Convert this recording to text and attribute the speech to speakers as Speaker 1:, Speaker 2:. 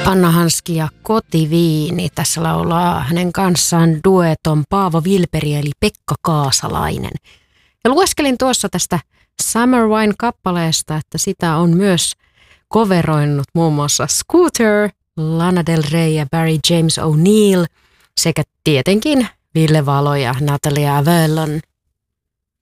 Speaker 1: Anna Hanski ja Kotiviini. Tässä laulaa hänen kanssaan dueton Paavo Vilperi eli Pekka Kaasalainen. Ja lueskelin tuossa tästä Summer Wine-kappaleesta, että sitä on myös coveroinut muun muassa Scooter, Lana Del Rey ja Barry James O'Neill sekä tietenkin Ville Valo ja Natalia Avellon.